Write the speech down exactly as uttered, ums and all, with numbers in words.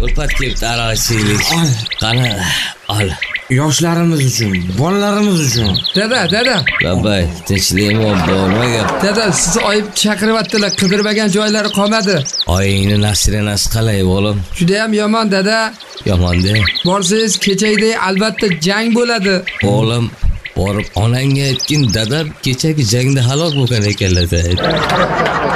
Ulpat kelibdi aralashaylik. Qani, ol. Yoshlarimiz uchun, bolalarimiz uchun. Dada, dada. Babay, tinchlikmi, borma gap. Dada, sizni oyib chaqiryaptilar, qidirmagan joylari qolmadi. Oyingni nasrinasi qalay, o'g'lim? Juda ham yomon, dada. Yomon-da. Borsangiz kechagidek albatta jang bo'ladi. O'g'lim, borib onangga aytgin, dada kechagi jangda halok bo'lgan ekanlar.